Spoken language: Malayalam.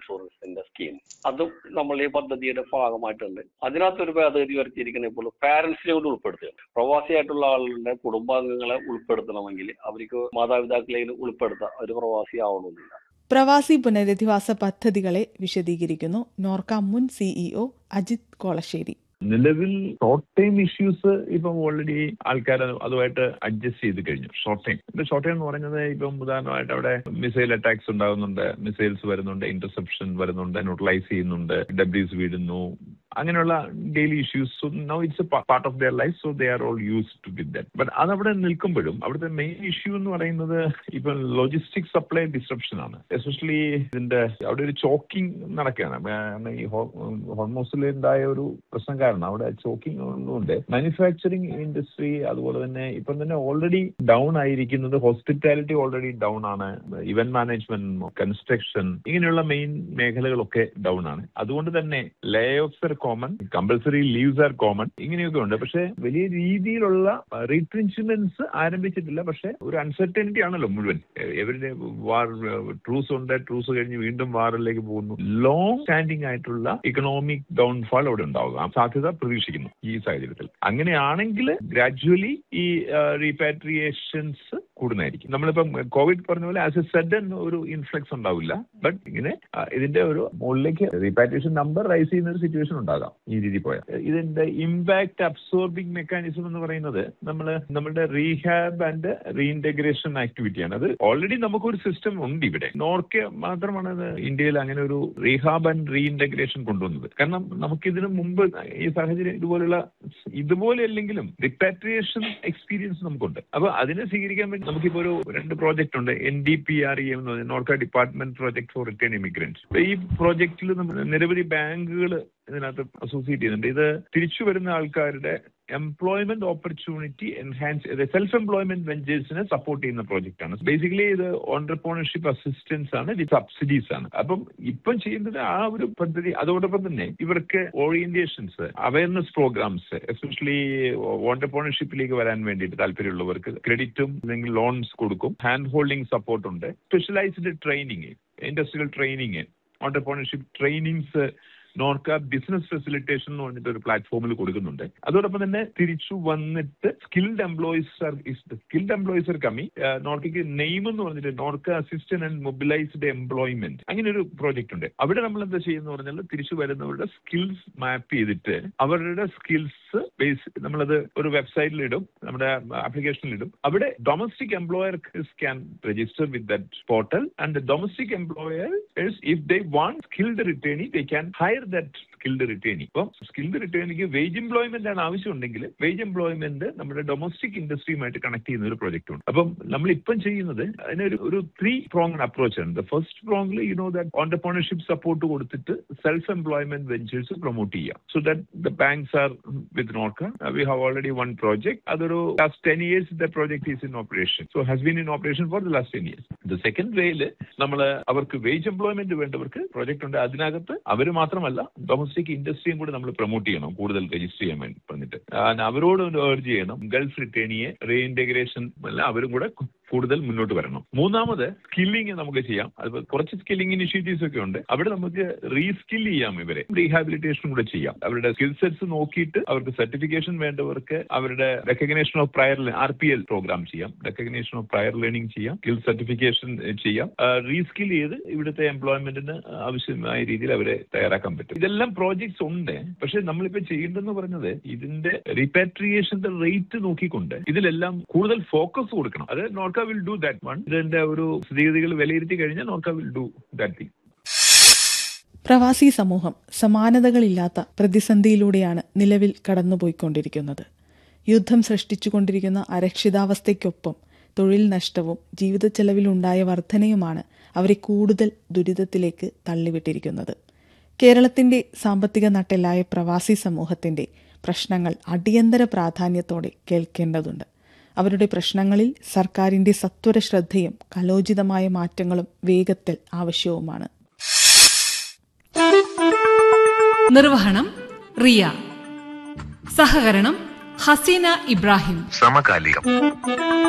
ഇൻഷുറൻസിന്റെ സ്കീം. അതും നമ്മൾ ഈ പദ്ധതിയുടെ ഭാഗമായിട്ടുണ്ട്. അതിനകത്തൊരു ഭേദഗതി വരുത്തിയിരിക്കുന്ന ഇപ്പോൾ പാരന്റ്സിനെ കൂടി ഉൾപ്പെടുത്തുകയാണ്. പ്രവാസിയായിട്ടുള്ള ആളുകളുടെ കുടുംബാംഗങ്ങളെ ഉൾപ്പെടുത്തണമെങ്കിൽ അവർക്ക് മാതാപിതാക്കളെ ഉൾപ്പെടുത്താം. ഒരു പ്രവാസി ആവണമെന്നില്ല. പ്രവാസി പുനരധിവാസ പദ്ധതികളെ വിശദീകരിക്കുന്നു നോർക്ക മുൻ സിഇഒ അജിത് കോളശ്ശേരി. നിലവിൽ ഷോർട്ട് ടൈം ഇഷ്യൂസ് ഇപ്പം ഓൾറെഡി ആൾക്കാർ അതുമായിട്ട് അഡ്ജസ്റ്റ് ചെയ്ത് കഴിഞ്ഞു. ഷോർട്ട് ടൈം എന്ന് പറയുന്നത് ഇപ്പം ഉദാഹരണമായിട്ട് അവിടെ മിസൈൽ അറ്റാക്സ് ഉണ്ടാകുന്നുണ്ട്, മിസൈൽസ് വരുന്നുണ്ട്, ഇന്റർസെപ്ഷൻ വരുന്നുണ്ട്, ന്യൂട്രലൈസ് ചെയ്യുന്നുണ്ട്, ഡബ്രീസ് വീഴുന്നു, അങ്ങനെയുള്ള daily issues. So now it's A part of their life, so they are all used with that. But അതവിടെ നിൽക്കുമ്പോഴും അവിടുത്തെ മെയിൻ ഇഷ്യൂ എന്ന് പറയുന്നത് ഇപ്പം ലോജിസ്റ്റിക് സപ്ലൈ ഡിസ്ട്രപ്ഷൻ ആണ്. എസ്പെഷ്യലി ഇതിന്റെ അവിടെ ഒരു ചോക്കിംഗ് നടക്കുകയാണ്. ഈ ഹോർമോസിൽ ഉണ്ടായ ഒരു പ്രശ്നം കാരണം അവിടെ ചോക്കിംഗ് ഉള്ളതുകൊണ്ട് മാനുഫാക്ചറിങ് ഇൻഡസ്ട്രി അതുപോലെ തന്നെ ഇപ്പം തന്നെ ഓൾറെഡി ഡൗൺ ആയിരിക്കുന്നത്. ഹോസ്പിറ്റാലിറ്റി ഓൾറെഡി ഡൗൺ ആണ്, ഇവന്റ് മാനേജ്മെന്റ്, കൺസ്ട്രക്ഷൻ, ഇങ്ങനെയുള്ള മെയിൻ മേഖലകളൊക്കെ ഡൗൺ ആണ്. അതുകൊണ്ട് തന്നെ ലേ offs are common, compulsory leaves are common, ഇങ്ങനെയൊക്കെ ഉണ്ട്. പക്ഷെ വലിയ രീതിയിലുള്ള റീട്രെഞ്ച്മെന്റ്സ് ആരംഭിച്ചിട്ടില്ല. പക്ഷെ ഒരു അൺസർട്ടനിറ്റി ആണല്ലോ മുഴുവൻ. എവരുടെ വാർ ട്രൂസ് ഉണ്ട്, ട്രൂസ് കഴിഞ്ഞ് വീണ്ടും വാറിലേക്ക് പോകുന്നു. ലോങ് സ്റ്റാൻഡിംഗ് ആയിട്ടുള്ള ഇക്കണോമിക് ഡൗൺഫാൾ അവിടെ ഉണ്ടാവുക സാധ്യത പ്രതീക്ഷിക്കുന്നു ഈ സാഹചര്യത്തിൽ. അങ്ങനെയാണെങ്കിൽ ഗ്രാജുവലി ഈ റീപാട്രിയേഷൻസ് കൂടുന്നതായിരിക്കും. നമ്മളിപ്പം കോവിഡ് പറഞ്ഞ പോലെ ആസ് എ സഡൻ ഒരു ഇൻഫ്ലക്സ് ഉണ്ടാവില്ല. ബട്ട് ഇങ്ങനെ ഇതിന്റെ ഒരു മുകളിലേക്ക് റീപാട്രിയേഷൻ നമ്പർ റൈസ് ചെയ്യുന്ന ഒരു സിറ്റുവേഷൻ ഉണ്ടാകാം ഈ രീതി പോയാൽ. ഇതിന്റെ ഇമ്പാക്ട് അബ്സോർബിംഗ് മെക്കാനിസം എന്ന് പറയുന്നത് നമ്മുടെ റീഹാബ് ആൻഡ് റീഇന്റഗ്രേഷൻ ആക്ടിവിറ്റിയാണ്. അത് ഓൾറെഡി നമുക്കൊരു സിസ്റ്റം ഉണ്ട് ഇവിടെ. നോർക്ക മാത്രമാണ് ഇന്ത്യയിൽ അങ്ങനെ ഒരു റീഹാബ് ആൻഡ് റീഇന്റഗ്രേഷൻ കൊണ്ടുവന്നത്. കാരണം നമുക്കിതിനു മുമ്പ് ഈ സാഹചര്യം ഇതുപോലെ അല്ലെങ്കിലും റിപ്പാട്രിയേഷൻ എക്സ്പീരിയൻസ് നമുക്കുണ്ട്. അപ്പൊ അതിനെ സ്വീകരിക്കാൻ വേണ്ടി നമുക്കിപ്പോ ഒരു 2 പ്രോജക്റ്റ് ഉണ്ട്. NDPRE എന്ന് പറഞ്ഞാൽ Norka department project four return immigrants. ഈ പ്രോജക്റ്റിൽ നമ്മൾ നിരവധി ബാങ്കുകൾ ഇതിനകത്ത് അസോസിയേറ്റ് ചെയ്യുന്നുണ്ട്. ഇത് തിരിച്ചു വരുന്ന ആൾക്കാരുടെ employment opportunity enhance, self employment വെഞ്ചേഴ്സിനെ support ചെയ്യുന്ന പ്രോജക്റ്റ് ആണ്. ബേസിക്കലി ഇത് ഓൺട്രപ്രണർഷിപ്പ് അസിസ്റ്റൻസ് ആണ്, ഇത് സബ്സിഡീസ് ആണ്. അപ്പം ഇപ്പം ചെയ്യുന്നത് ആ ഒരു പദ്ധതി. അതോടൊപ്പം തന്നെ ഇവർക്ക് ഓറിയന്റേഷൻസ്, അവയർനെസ് പ്രോഗ്രാംസ്, എസ്പെഷ്യലി ഓൺട്രപ്രണർഷിപ്പിലേക്ക് വരാൻ വേണ്ടിയിട്ട് താല്പര്യമുള്ളവർക്ക് ക്രെഡിറ്റും അല്ലെങ്കിൽ ലോൺസ് കൊടുക്കും. ഹാൻഡ് ഹോൾഡിംഗ് സപ്പോർട്ട് ഉണ്ട്. Specialised training, industrial training, entrepreneurship trainings Norka business facilitation എന്ന് പറഞ്ഞിട്ട് ഒരു പ്ലാറ്റ്ഫോമിൽ കൊടുക്കുന്നുണ്ട്. അതോടൊപ്പം തന്നെ തിരിച്ചു വന്നിട്ട് skilled employees are coming. നോർക്കയ്ക്ക് name എന്ന് പറഞ്ഞിട്ട് Norka assistant and mobilised employment, അങ്ങനെ ഒരു പ്രോജക്റ്റ് ഉണ്ട്. അവിടെ നമ്മൾ എന്താ ചെയ്യുന്ന പറഞ്ഞാൽ തിരിച്ചു വരുന്നവരുടെ സ്കിൽസ് മാപ്പ് ചെയ്തിട്ട് അവരുടെ സ്കിൽസ് ബേസ് നമ്മളത് ഒരു വെബ്സൈറ്റിൽ ഇടും, നമ്മുടെ ആപ്ലിക്കേഷനിൽ ഇടും. അവിടെ domestic എംപ്ലോയർസ് can register with that portal and the domestic employers if they want skilled റിട്ടേണി they can higher that skilled റിട്ടേണി. അപ്പം സ്കിൽഡ് റിട്ടേണിക്ക് വേജ് എംപ്ലോയ്മെന്റ് ആണ് ആവശ്യമുണ്ടെങ്കിൽ വേജ് എംപ്ലോയ്മെന്റ് നമ്മുടെ ഡൊമസ്റ്റിക് ഇൻഡസ്ട്രിയുമായിട്ട് കണക്ട് ചെയ്യുന്ന ഒരു പ്രോജക്റ്റ് ഉണ്ട്. അപ്പം നമ്മൾ ഇപ്പം ചെയ്യുന്നത് അതിനൊരു 3 pronged അപ്രോച്ച് ആണ്. The first പ്രോങ്ങിൽ that entrepreneurship support കൊടുത്തിട്ട് സെൽഫ് എംപ്ലോയ്മെന്റ് വെഞ്ചേഴ്സ് പ്രൊമോട്ട് ചെയ്യാം. So that the banks are with Norka. We have already 1 project. അതൊരു last 10 years the project is in operation. So has been in operation for the last 10 years. The second വേയില് നമ്മൾ അവർക്ക് വേജ് എംപ്ലോയ്മെന്റ് വേണ്ടവർക്ക് പ്രോജക്ട് ഉണ്ട്. അതിനകത്ത് അവർ മാത്രമല്ല ഡൊമസ്റ്റിക് ഇൻഡസ്ട്രിയും കൂടി നമ്മൾ പ്രൊമോട്ട് ചെയ്യണം, കൂടുതൽ രജിസ്റ്റർ ചെയ്യാൻ വേണ്ടി പറഞ്ഞിട്ട് അവരോട് ഏർജ് ചെയ്യണം. ഗൾഫ് റിട്ടേണിയെ റീഇന്റഗ്രേഷൻ എല്ലാം അവരും കൂടെ കൂടുതൽ മുന്നോട്ട് വരണം. മൂന്നാമത് സ്കില്ലിംഗ് നമുക്ക് ചെയ്യാം. അത് കുറച്ച് സ്കില്ലിംഗ് ഇനിഷ്യേറ്റീവ്സ് ഒക്കെ ഉണ്ട്. അവിടെ നമുക്ക് റീസ്കിൽ ചെയ്യാം, ഇവരെ റീഹാബിലിറ്റേഷൻ കൂടെ ചെയ്യാം. അവരുടെ സ്കിൽ സെറ്റ്സ് നോക്കിയിട്ട് അവർക്ക് സർട്ടിഫിക്കേഷൻ വേണ്ടവർക്ക് അവരുടെ recognition of prayer RPL programme ചെയ്യാം, റെക്കഗ്നേഷൻ ഓഫ് പ്രയർ ലേണിംഗ് ചെയ്യാം, സ്കിൽ സർട്ടിഫിക്കേഷൻ ചെയ്യാം. റീസ്കിൽ ചെയ്ത് ഇവിടുത്തെ എംപ്ലോയ്മെന്റിന് ആവശ്യമായ രീതിയിൽ അവരെ തയ്യാറാക്കാൻ പറ്റും. ഇതെല്ലാം പ്രോജക്ട്സ് ഉണ്ട്. പക്ഷെ നമ്മളിപ്പോ ചെയ്യേണ്ടതെന്ന് പറഞ്ഞത് ഇതിന്റെ റീപാട്രിയേഷന്റെ റേറ്റ് നോക്കിക്കൊണ്ട് ഇതിലെല്ലാം കൂടുതൽ ഫോക്കസ് കൊടുക്കണം. അത് Norka will do that one. ഇതിന്റെ ഒരു സ്ഥിതിഗതികൾ വിലയിരുത്തി കഴിഞ്ഞാൽ Norka will do that thing. പ്രവാസി സമൂഹം സമാനതകളില്ലാത്ത പ്രതിസന്ധിയിലൂടെയാണ് നിലവിൽ കടന്നുപോയിക്കൊണ്ടിരിക്കുന്നത്. യുദ്ധം സൃഷ്ടിച്ചുകൊണ്ടിരിക്കുന്ന അരക്ഷിതാവസ്ഥയ്ക്കൊപ്പം തൊഴിൽ നഷ്ടവും ജീവിത ചെലവിലുണ്ടായ വർധനയുമാണ് അവരെ കൂടുതൽ ദുരിതത്തിലേക്ക് തള്ളിവിട്ടിരിക്കുന്നത്. കേരളത്തിന്റെ സാമ്പത്തിക നട്ടെല്ലായ പ്രവാസി സമൂഹത്തിന്റെ പ്രശ്നങ്ങൾ അടിയന്തര പ്രാധാന്യത്തോടെ കേൾക്കേണ്ടതുണ്ട്. അവരുടെ പ്രശ്നങ്ങളിൽ സർക്കാരിന്റെ സത്വര ശ്രദ്ധയും കലോചിതമായ മാറ്റങ്ങളും വേഗത്തിൽ ആവശ്യവുമാണ്. നിർവഹണം റിയ. സഹകരണം ഹസീന ഇബ്രാഹിം. സമകാലികം.